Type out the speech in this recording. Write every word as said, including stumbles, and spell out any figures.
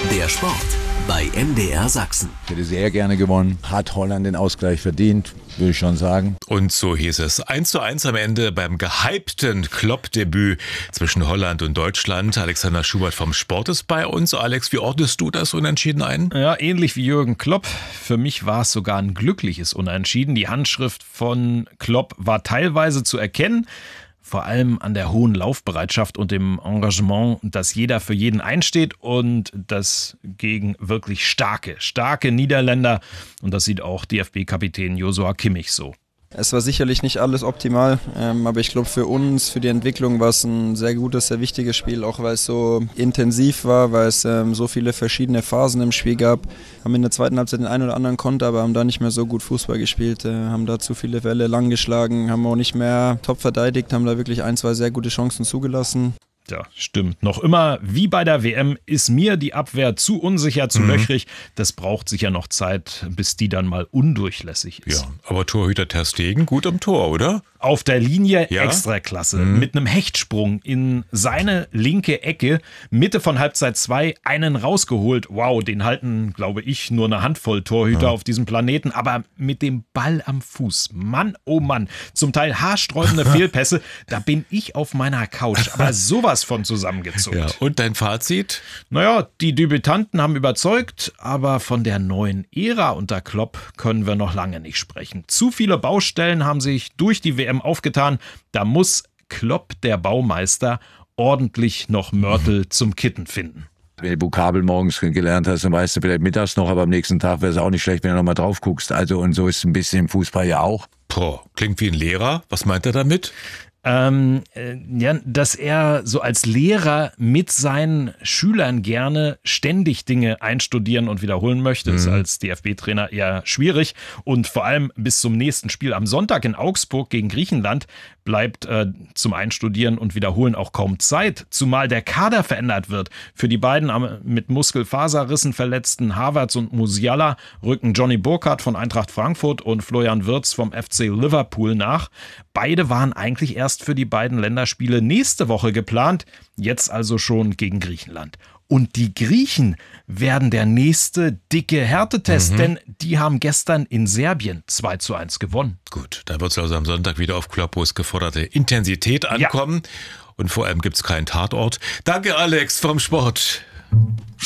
Der Sport bei M D R Sachsen. Ich hätte sehr gerne gewonnen. Hat Holland den Ausgleich verdient, würde ich schon sagen. Und so hieß es eins zu eins am Ende beim gehypten Klopp-Debüt zwischen Holland und Deutschland. Alexander Schubert vom Sport ist bei uns. Alex, wie ordnest du das Unentschieden ein? Ja, ähnlich wie Jürgen Klopp. Für mich war es sogar ein glückliches Unentschieden. Die Handschrift von Klopp war teilweise zu erkennen. Vor allem an der hohen Laufbereitschaft und dem Engagement, dass jeder für jeden einsteht und das gegen wirklich starke, starke Niederländer. Und das sieht auch D F B-Kapitän Joshua Kimmich so. Es war sicherlich nicht alles optimal, ähm, aber ich glaube für uns, für die Entwicklung war es ein sehr gutes, sehr wichtiges Spiel, auch weil es so intensiv war, weil es ähm, so viele verschiedene Phasen im Spiel gab. Haben in der zweiten Halbzeit den einen oder anderen Konter, aber haben da nicht mehr so gut Fußball gespielt, äh, haben da zu viele Welle lang geschlagen, haben auch nicht mehr top verteidigt, haben da wirklich ein, zwei sehr gute Chancen zugelassen. Ja, stimmt. Noch immer, wie bei der W M, ist mir die Abwehr zu unsicher, zu mhm. löchrig. Das braucht sicher noch Zeit, bis die dann mal undurchlässig ist. Ja, aber Torhüter Ter Stegen gut am Tor, oder? Auf der Linie ja? Extraklasse. Mhm. Mit einem Hechtsprung in seine linke Ecke, Mitte von Halbzeit zwei, einen rausgeholt. Wow, den halten, glaube ich, nur eine Handvoll Torhüter ja. auf diesem Planeten. Aber mit dem Ball am Fuß. Mann, oh Mann. Zum Teil haarsträubende Fehlpässe. Da bin ich auf meiner Couch. Aber sowas von zusammengezuckt. Ja, und dein Fazit? Naja, die Debütanten haben überzeugt, aber von der neuen Ära unter Klopp können wir noch lange nicht sprechen. Zu viele Baustellen haben sich durch die W M aufgetan. Da muss Klopp, der Baumeister, ordentlich noch Mörtel zum Kitten finden. Wenn du Vokabel morgens gelernt hast, dann weißt du vielleicht mittags noch, aber am nächsten Tag wäre es auch nicht schlecht, wenn du nochmal drauf guckst. Also und so ist es ein bisschen im Fußball ja auch. Boah, klingt wie ein Lehrer. Was meint er damit? Ähm, äh, ja, dass er so als Lehrer mit seinen Schülern gerne ständig Dinge einstudieren und wiederholen möchte, mhm. ist als D F B-Trainer eher schwierig. Und vor allem bis zum nächsten Spiel am Sonntag in Augsburg gegen Griechenland bleibt äh, zum Einstudieren und Wiederholen auch kaum Zeit, zumal der Kader verändert wird. Für die beiden mit Muskelfaserrissen verletzten Havertz und Musiala rücken Johnny Burkhardt von Eintracht Frankfurt und Florian Wirtz vom F C Liverpool nach. Beide waren eigentlich erst für die beiden Länderspiele nächste Woche geplant, jetzt also schon gegen Griechenland. Und die Griechen werden der nächste dicke Härtetest, mhm. denn die haben gestern in Serbien zwei zu eins gewonnen. Gut, da wird es also am Sonntag wieder auf Kloppos geforderte Intensität ankommen. Ja. Und vor allem gibt es keinen Tatort. Danke, Alex vom Sport.